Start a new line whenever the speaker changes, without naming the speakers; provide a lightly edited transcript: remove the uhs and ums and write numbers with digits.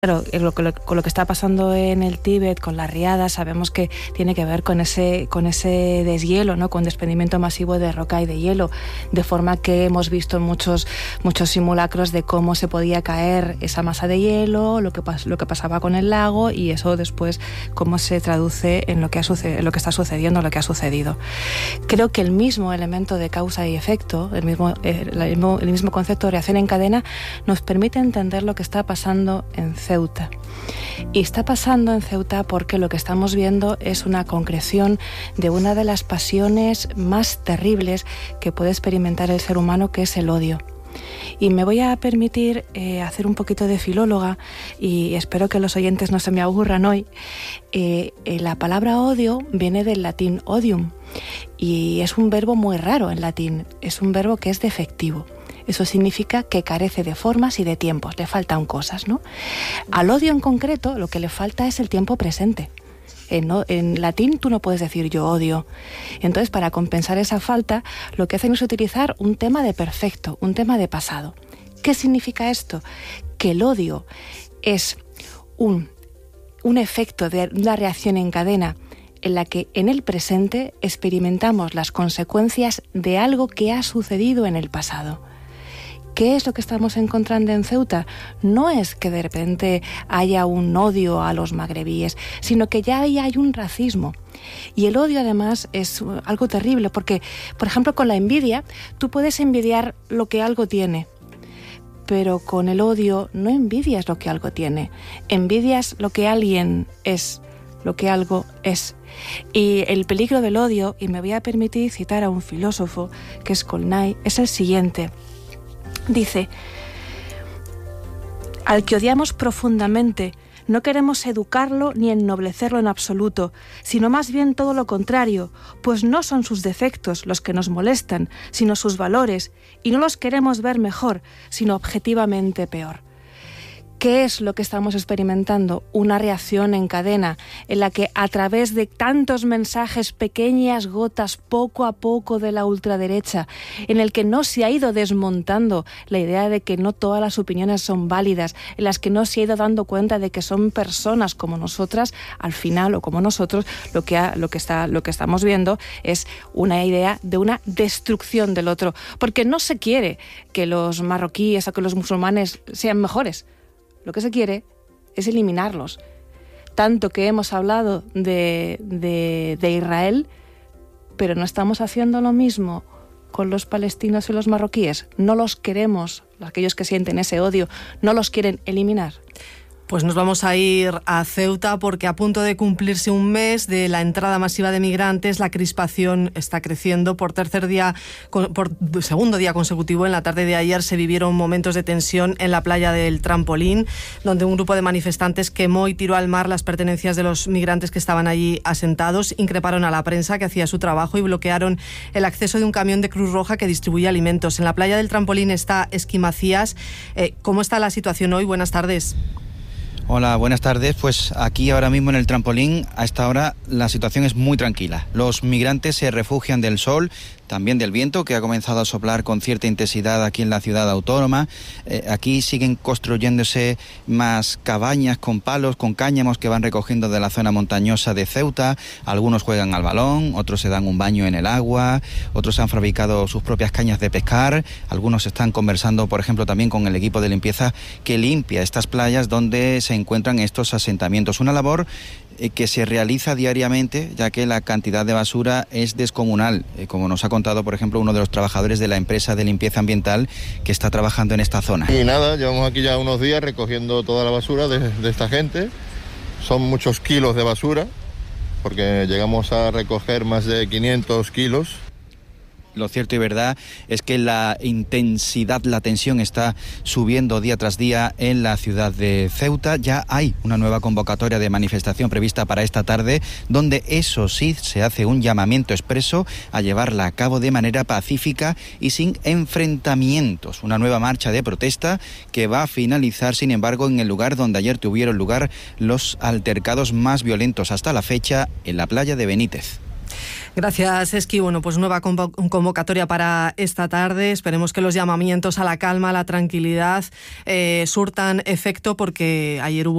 Claro, con lo que está pasando en el Tíbet, con las riadas, sabemos que tiene que ver con ese deshielo, ¿no? Con desprendimiento masivo de roca y de hielo, de forma que hemos visto muchos simulacros de cómo se podía caer esa masa de hielo, lo que pasaba con el lago, y eso después cómo se traduce en lo que está sucediendo, lo que ha sucedido. Creo que el mismo elemento de causa y efecto, el mismo concepto de reacción en cadena, nos permite entender lo que está pasando en Ceuta. Y está pasando en Ceuta porque lo que estamos viendo es una concreción de una de las pasiones más terribles que puede experimentar el ser humano, que es el odio. Y me voy a permitir hacer un poquito de filóloga, y espero que los oyentes no se me aburran hoy. La palabra odio viene del latín odium, y es un verbo muy raro en latín, es un verbo que es defectivo. Eso significa que carece de formas y de tiempos, le faltan cosas, ¿no? Al odio en concreto lo que le falta es el tiempo presente. En latín tú no puedes decir yo odio. Entonces, para compensar esa falta, lo que hacen es utilizar un tema de perfecto, un tema de pasado. ¿Qué significa esto? Que el odio es un efecto de una reacción en cadena en la que en el presente experimentamos las consecuencias de algo que ha sucedido en el pasado. ¿Qué es lo que estamos encontrando en Ceuta? No es que de repente haya un odio a los magrebíes, sino que ya hay un racismo. Y el odio, además, es algo terrible, porque, por ejemplo, con la envidia, tú puedes envidiar lo que algo tiene, pero con el odio no envidias lo que algo tiene, envidias lo que alguien es, lo que algo es. Y el peligro del odio, y me voy a permitir citar a un filósofo, que es Colnay, es el siguiente. Dice: al que odiamos profundamente, no queremos educarlo ni ennoblecerlo en absoluto, sino más bien todo lo contrario, pues no son sus defectos los que nos molestan, sino sus valores, y no los queremos ver mejor, sino objetivamente peor. ¿Qué es lo que estamos experimentando? Una reacción en cadena en la que, a través de tantos mensajes, pequeñas gotas poco a poco de la ultraderecha, en el que no se ha ido desmontando la idea de que no todas las opiniones son válidas, en las que no se ha ido dando cuenta de que son personas como nosotras, al final, o como nosotros, lo que estamos viendo es una idea de una destrucción del otro, porque no se quiere que los marroquíes o que los musulmanes sean mejores. Lo que se quiere es eliminarlos. Tanto que hemos hablado de Israel, pero no estamos haciendo lo mismo con los palestinos y los marroquíes. No los queremos, aquellos que sienten ese odio, no los quieren eliminar.
Pues nos vamos a ir a Ceuta, porque a punto de cumplirse un mes de la entrada masiva de migrantes, la crispación está creciendo. Por segundo día consecutivo, en la tarde de ayer se vivieron momentos de tensión en la playa del Trampolín, donde un grupo de manifestantes quemó y tiró al mar las pertenencias de los migrantes que estaban allí asentados, increparon a la prensa que hacía su trabajo y bloquearon el acceso de un camión de Cruz Roja que distribuía alimentos. En la playa del Trampolín está Esqui Macías. ¿Cómo está la situación hoy? Buenas tardes.
Hola, buenas tardes. Pues aquí ahora mismo en el Trampolín, a esta hora, la situación es muy tranquila. Los migrantes se refugian del sol, también del viento, que ha comenzado a soplar con cierta intensidad aquí en la ciudad autónoma. Aquí siguen construyéndose más cabañas con palos, con cáñamos que van recogiendo de la zona montañosa de Ceuta. Algunos juegan al balón, otros se dan un baño en el agua, otros han fabricado sus propias cañas de pescar. Algunos están conversando, por ejemplo, también con el equipo de limpieza que limpia estas playas donde se encuentran estos asentamientos. Una labor que se realiza diariamente, ya que la cantidad de basura es descomunal, como nos ha contado, por ejemplo, uno de los trabajadores de la empresa de limpieza ambiental que está trabajando en esta zona.
Y nada, llevamos aquí ya unos días recogiendo toda la basura de esta gente. Son muchos kilos de basura, porque llegamos a recoger más de 500 kilos.
Lo cierto y verdad es que la intensidad, la tensión está subiendo día tras día en la ciudad de Ceuta. Ya hay una nueva convocatoria de manifestación prevista para esta tarde, donde eso sí se hace un llamamiento expreso a llevarla a cabo de manera pacífica y sin enfrentamientos. Una nueva marcha de protesta que va a finalizar, sin embargo, en el lugar donde ayer tuvieron lugar los altercados más violentos hasta la fecha, en la playa de Benítez.
Gracias, Esqui. Bueno, pues nueva convocatoria para esta tarde. Esperemos que los llamamientos a la calma, a la tranquilidad, surtan efecto, porque ayer hubo